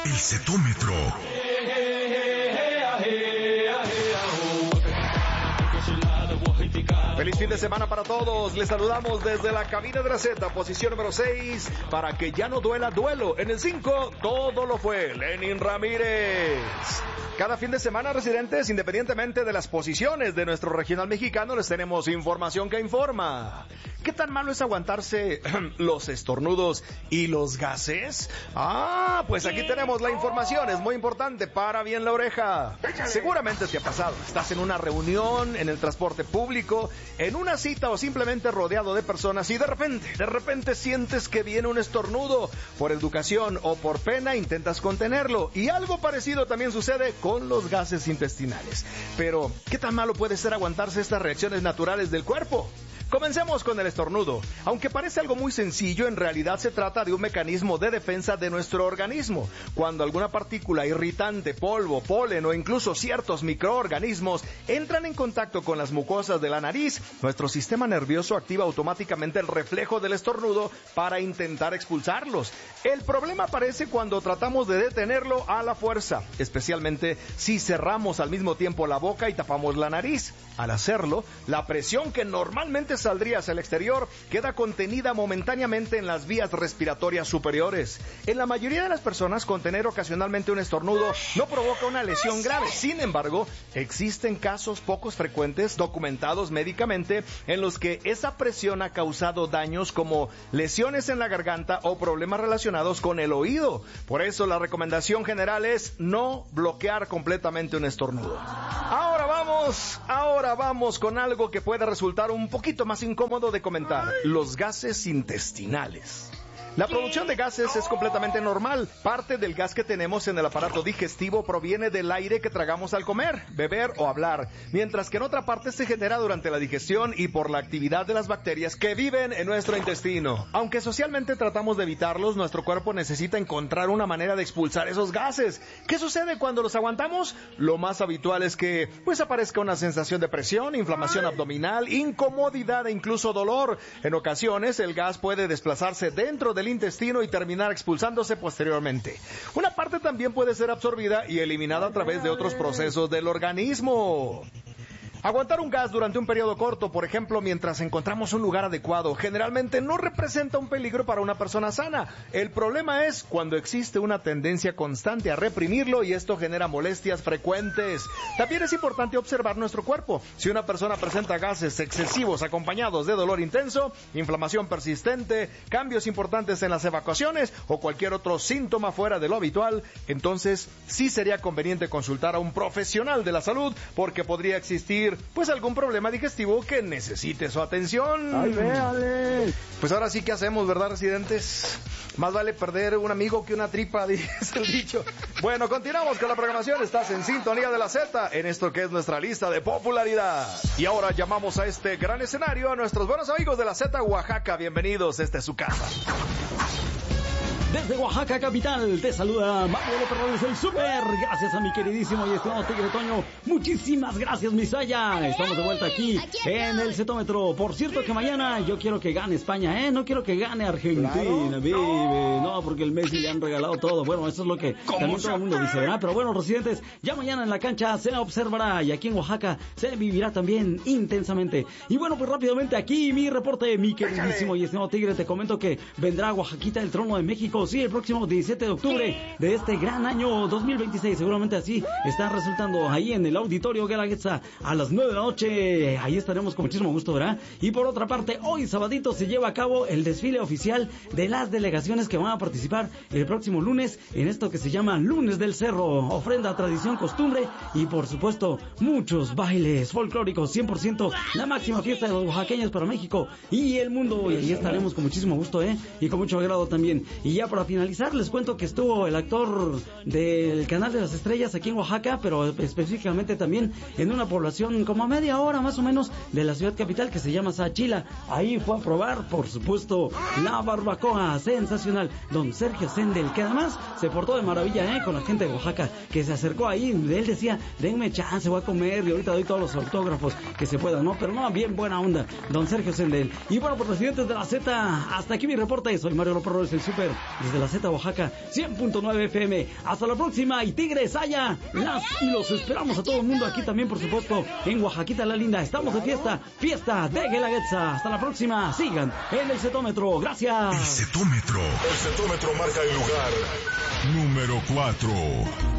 El Zetómetro. Feliz fin de semana para todos. Les saludamos desde la cabina de la Z, posición número 6, para que ya no duela duelo. En el 5, todo lo fue Lenin Ramírez. Cada fin de semana, residentes, independientemente de las posiciones de nuestro regional mexicano, les tenemos información que informa. ¿Qué tan malo es aguantarse los estornudos y los gases? Pues aquí tenemos la información, es muy importante, para bien la oreja. Seguramente te ha pasado, estás en una reunión, en el transporte público, en una cita o simplemente rodeado de personas y de repente sientes que viene un estornudo. Por educación o por pena intentas contenerlo, y algo parecido también sucede con los gases intestinales. Pero, ¿qué tan malo puede ser aguantarse estas reacciones naturales del cuerpo? Comencemos con el estornudo. Aunque parece algo muy sencillo, en realidad se trata de un mecanismo de defensa de nuestro organismo. Cuando alguna partícula irritante, polvo, polen o incluso ciertos microorganismos entran en contacto con las mucosas de la nariz, nuestro sistema nervioso activa automáticamente el reflejo del estornudo para intentar expulsarlos. El problema aparece cuando tratamos de detenerlo a la fuerza, especialmente si cerramos al mismo tiempo la boca y tapamos la nariz. Al hacerlo, la presión que normalmente saldría hacia el exterior queda contenida momentáneamente en las vías respiratorias superiores. En la mayoría de las personas, contener ocasionalmente un estornudo no provoca una lesión grave. Sin embargo, existen casos pocos frecuentes, documentados médicamente, en los que esa presión ha causado daños como lesiones en la garganta o problemas relacionados con el oído. Por eso la recomendación general es no bloquear completamente un estornudo. Ahora vamos con algo que puede resultar un poquito más incómodo de comentar: los gases intestinales. La producción de gases es completamente normal. Parte del gas que tenemos en el aparato digestivo proviene del aire que tragamos al comer, beber o hablar, mientras que en otra parte se genera durante la digestión y por la actividad de las bacterias que viven en nuestro intestino. Aunque socialmente tratamos de evitarlos, nuestro cuerpo necesita encontrar una manera de expulsar esos gases. ¿Qué sucede cuando los aguantamos? Lo más habitual es que aparezca una sensación de presión, inflamación abdominal, incomodidad e incluso dolor. En ocasiones el gas puede desplazarse dentro del intestino y terminar expulsándose posteriormente. Una parte también puede ser absorbida y eliminada a través de otros procesos del organismo. Aguantar un gas durante un periodo corto, por ejemplo, mientras encontramos un lugar adecuado, generalmente no representa un peligro para una persona sana. El problema es cuando existe una tendencia constante a reprimirlo y esto genera molestias frecuentes. También es importante observar nuestro cuerpo. Si una persona presenta gases excesivos acompañados de dolor intenso, inflamación persistente, cambios importantes en las evacuaciones o cualquier otro síntoma fuera de lo habitual, entonces sí sería conveniente consultar a un profesional de la salud, porque podría existir algún problema digestivo que necesite su atención. ¡Ay, véale! Pues ahora sí, ¿qué hacemos, verdad, residentes? Más vale perder un amigo que una tripa, dice el dicho. Bueno, continuamos con la programación. Estás en sintonía de la Z, en esto que es nuestra lista de popularidad. Y ahora llamamos a este gran escenario a nuestros buenos amigos de la Z Oaxaca. Bienvenidos, esta es su casa. Desde Oaxaca capital te saluda Mario López Rodríguez, el Super. Gracias a mi queridísimo y estimado Tigre Toño. Muchísimas gracias, Misaya. Estamos de vuelta aquí en el Zetómetro. Por cierto que mañana yo quiero que gane España, no quiero que gane Argentina, claro. Vive. No, porque el Messi le han regalado todo. Bueno, eso es lo que también todo el mundo dice, ¿verdad? Pero bueno, residentes, ya mañana en la cancha se observará y aquí en Oaxaca se vivirá también intensamente. Y bueno, pues rápidamente aquí mi reporte, mi queridísimo y estimado Tigre. Te comento que vendrá a Oaxaquita el trono de México. Sí, el próximo 17 de octubre de este gran año 2026. Seguramente así está resultando ahí en el Auditorio Guelaguetza a las 9 de la noche. Ahí estaremos con muchísimo gusto, ¿verdad? Y por otra parte, hoy sabadito se lleva a cabo el desfile oficial de las delegaciones que van a participar el próximo lunes en esto que se llama Lunes del Cerro. Ofrenda, tradición, costumbre y por supuesto muchos bailes folclóricos. 100% la máxima fiesta de los oaxaqueños para México y el mundo. Y ahí estaremos con muchísimo gusto, y con mucho agrado también. Y ya para finalizar les cuento que estuvo el actor del Canal de las Estrellas aquí en Oaxaca, pero específicamente también en una población como a media hora más o menos de la ciudad capital que se llama Sachila. Ahí fue a probar, por supuesto, la barbacoa sensacional, don Sergio Sendel, que además se portó de maravilla con la gente de Oaxaca, que se acercó ahí. Él decía, denme chance, voy a comer y ahorita doy todos los autógrafos que se puedan, ¿no? Pero no, bien buena onda, don Sergio Sendel. Y bueno, por residentes de la Z, hasta aquí mi reporte. Soy Mario López Rodríguez, el Super. desde la Z Oaxaca 100.9 FM. Hasta la próxima, y Tigres, Saya, y los esperamos a todo el mundo aquí también, por supuesto, en Oaxaquita la Linda. Estamos de fiesta de Guelaguetza. Hasta la próxima, sigan en el Cetómetro. Gracias. El Cetómetro marca el lugar número 4.